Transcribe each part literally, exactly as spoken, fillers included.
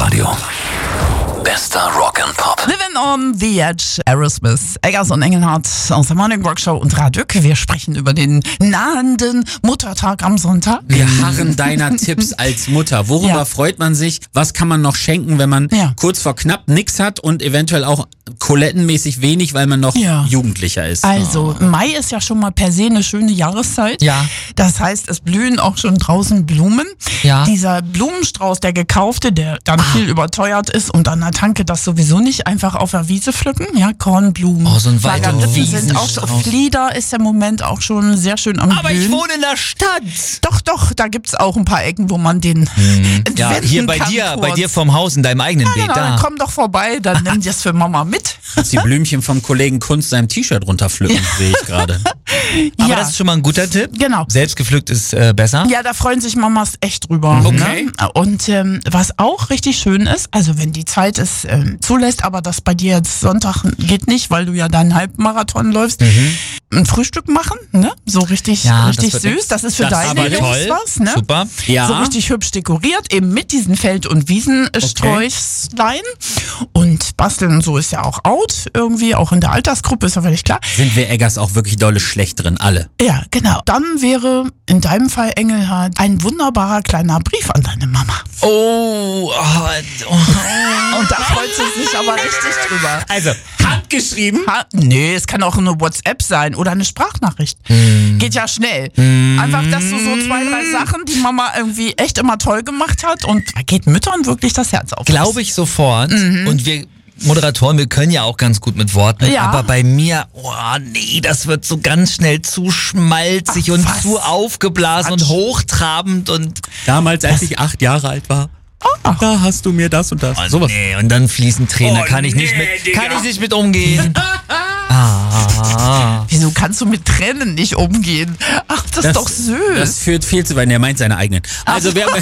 Hitradio. Bester Rock and Pop. Living on the Edge, Aerosmith, Eggers und Engelhardt aus der Morning Rock Show und Radück. Wir sprechen über den nahenden Muttertag am Sonntag. Wir harren deiner Tipps als Mutter. Worüber Ja. freut man sich? Was kann man noch schenken, wenn man Ja. kurz vor knapp nichts hat und eventuell auch kolettenmäßig wenig, weil man noch Ja. Jugendlicher ist? Also, Mai ist ja schon mal per se eine schöne Jahreszeit. Ja. Das heißt, es blühen auch schon draußen Blumen. Ja. Dieser Blumenstrauß, der gekaufte, der dann viel überteuert ist und an der Tanke das sowieso nicht einfach auf der Wiese pflücken. Ja, Kornblumen. Oh, so ein weiter Margariten sind auch so. Wiesenstrauß. Flieder ist im Moment auch schon sehr schön am Aber Blühen. ich wohne in der Stadt. Doch, doch, da gibt's auch ein paar Ecken, wo man den Ja, entwenden hier bei kann dir, kurz. bei dir vom Haus in deinem eigenen Ja, Beet. genau, dann Da. komm doch vorbei, dann nimm dir das für Mama mit. Als die Blümchen vom Kollegen Kunst seinem T-Shirt runterpflücken, sehe ich gerade. Aber ja. das ist schon mal ein guter Tipp. Genau. Selbst gepflückt ist äh, besser. Ja, da freuen sich Mamas echt drüber. Okay. Ne? Und ähm, was auch richtig schön ist, also wenn die Zeit es ähm, zulässt, aber das bei dir jetzt Sonntag geht nicht, weil du ja deinen Halbmarathon läufst, ein Frühstück machen, ne? So richtig, Ja, richtig das wird süß. Das ist für das deine aber Jungs toll. was, ne? Super. Ja. So richtig hübsch dekoriert, eben mit diesen Feld- und Wiesensträuchlein. Und basteln und so ist ja auch out, irgendwie, auch in der Altersgruppe, ist ja völlig klar. Sind wir Eggers auch wirklich dolle schlecht drin, alle. Ja, genau. Dann wäre in deinem Fall, Engelhardt, ein wunderbarer kleiner Brief an deine Mama. Oh, oh, oh. Und da freut sie sich aber richtig drüber. Also, Handgeschrieben? Ha, nee, es kann auch eine WhatsApp sein oder eine Sprachnachricht. Geht ja schnell. Einfach, dass du so zwei, drei Sachen, die Mama irgendwie echt immer toll gemacht hat, und da geht Müttern wirklich das Herz auf. glaube ich sofort. Und wir Moderatoren, wir können ja auch ganz gut mit Worten. Ja. Aber bei mir, oh nee, das wird so ganz schnell zu schmalzig Ach, und was? zu aufgeblasen Quatsch. und hochtrabend und Damals, als ich acht Jahre alt war, Ah. da hast du mir das und das. oh, Sowas. nee, und dann fließen Tränen, da Oh, kann ich nicht nee, mit, Digga. kann ich nicht mit umgehen. ah. Wieso kannst du mit Tränen nicht umgehen? Ach, das, ist doch süß. Das führt viel zu weit. Er meint seine eigenen. Also, wer,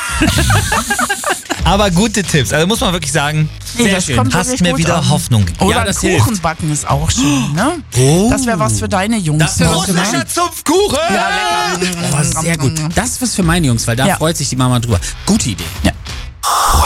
Aber gute Tipps, also muss man wirklich sagen, Nee, sehr das schön. kommt hast wirklich mir gut wieder an. Hoffnung gegeben. Oder Ja, ein das Kuchen hilft. backen ist auch schön, ne? Oh. Das wäre was für deine Jungs. Das wär was für ne? meine- Zupfkuchen! Ja, lecker. oh, sehr gut. Das ist was für meine Jungs, weil da Ja. freut sich die Mama drüber. Gute Idee. Ja.